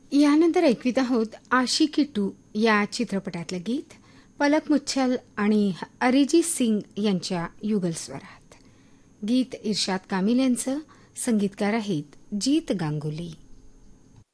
यानंतर ऐकवीत आहोत आशिकी 2 या चित्रपटातलं गीत पलक मुच्छल आणि अरिजित सिंग यांच्या युगल स्वरात. गीत इर्शाद कामिल यांचं, संगीतकार आहेत जीत गांगुली.